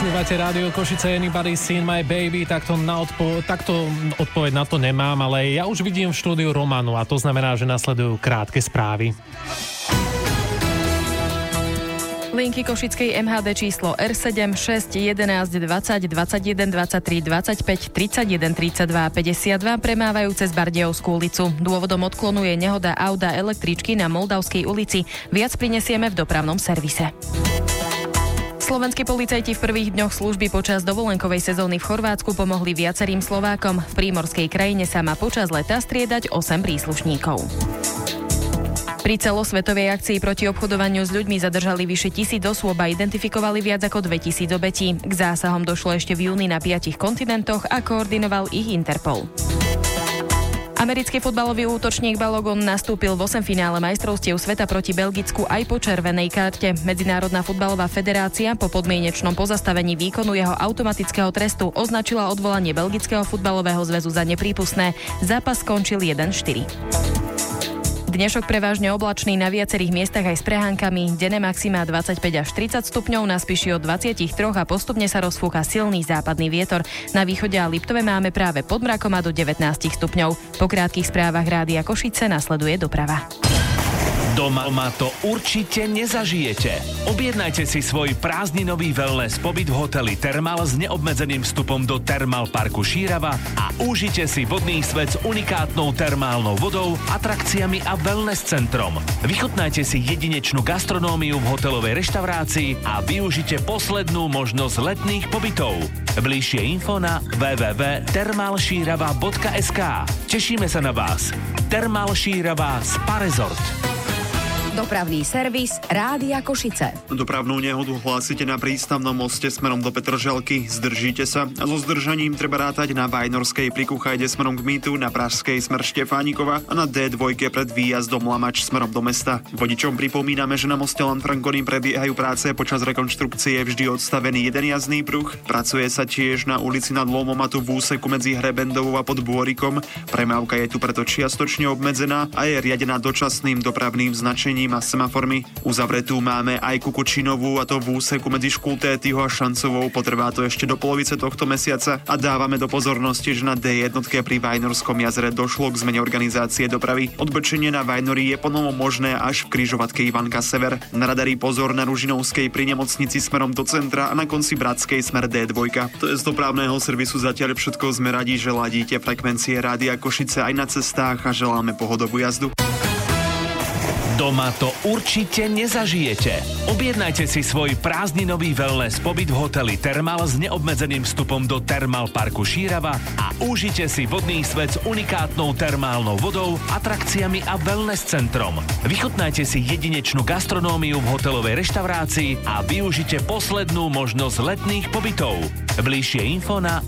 Počúvate Rádio Košice, Anybody Seen My Baby, takto odpoveď na to nemám, ale ja už vidím v štúdiu Romanu a to znamená, že nasledujú krátke správy. Linky košickej MHD číslo R7 6 11 20 21 23 25 31 32 52 premávajú cez Bardejovskú ulicu. Dôvodom odklonu je nehoda auta električky na Moldavskej ulici. Viac prinesieme v dopravnom servise. Slovenskí policajti v prvých dňoch služby počas dovolenkovej sezóny v Chorvátsku pomohli viacerým Slovákom. V prímorskej krajine sa má počas leta striedať 8 príslušníkov. Pri celosvetovej akcii proti obchodovaniu s ľuďmi zadržali vyše 1000 osôb a identifikovali viac ako 2000 obetí. K zásahom došlo ešte v júni na 5 kontinentoch a koordinoval ich Interpol. Americký futbalový útočník Balogun nastúpil v 8 finále majstrovstiev sveta proti Belgicku aj po červenej karte. Medzinárodná futbalová federácia po podmienečnom pozastavení výkonu jeho automatického trestu označila odvolanie Belgického futbalového zväzu za neprípustné. Zápas skončil 1-4. Dnešok prevažne oblačný, na viacerých miestach aj s prehánkami. Denné maxima 25 až 30 stupňov, na Spiši od 23 a postupne sa rozfúka silný západný vietor. Na východe a Liptove máme práve pod mrakom a do 19 stupňov. Po krátkych správach Rádia Košice nasleduje doprava. Doma to určite nezažijete. Objednajte si svoj prázdninový wellness pobyt v hoteli Thermal s neobmedzeným vstupom do Thermal parku Šírava a užite si vodný svet s unikátnou termálnou vodou, atrakciami a wellness centrom. Vychutnajte si jedinečnú gastronómiu v hotelovej reštaurácii a využite poslednú možnosť letných pobytov. Bližšie info na www.thermalšírava.sk. Tešíme sa na vás. Thermal Šírava Spa Resort. Dopravný servis Rádia Košice. Dopravnú nehodu hlásite na prístavnom moste smerom do Petržalky. Zdržíte sa a so zdržaním treba rátať na Vajnorskej pri Kuchajde smerom k Mýtu, na Pražskej smer Štefánikova a na D2 pred výjazdom Lamač smerom do mesta. Vodičom pripomíname, že na moste Lanfrankonim prebiehajú práce, počas rekonštrukcie je vždy odstavený jeden jazdný pruh. Pracuje sa tiež na ulici Nad Lomom a tu v úseku medzi Hrebendovou a pod Bôrikom. Premávka je tu preto čiastočne obmedzená a je riadená dočasným dopravným značením a semaformy. Uzavretú máme aj Kukučinovú a to v úseku medzi Škultétyho a Šancovou. Potrvá to ešte do polovice tohto mesiaca a dávame do pozornosti, že na D1 pri Vajnorskom jazere došlo k zmene organizácie dopravy. Odbočenie na Vajnori je ponovom možné až v križovatke Ivanka Sever. Na radari pozor na Ružinovskej pri nemocnici smerom do centra a na konci Bratskej smer D2. To je z dopravného servisu zatiaľ všetko. Sme radi, že ladíte frekvencie Rádia Košice aj na cestách a želáme pohodovú jazdu. Doma to určite nezažijete. Objednajte si svoj prázdninový wellness pobyt v hoteli Thermal s neobmedzeným vstupom do Thermal parku Šírava a užite si vodný svet s unikátnou termálnou vodou, atrakciami a wellness centrom. Vychutnajte si jedinečnú gastronómiu v hotelovej reštaurácii a využite poslednú možnosť letných pobytov. Bližšie info na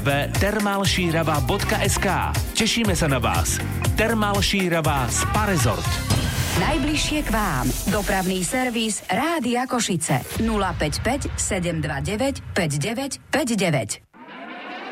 www.thermalšírava.sk. Tešíme sa na vás. Thermal Šírava Spa Resort. Najbližšie k vám. Dopravný servis Rádia Košice. 055 729 5959.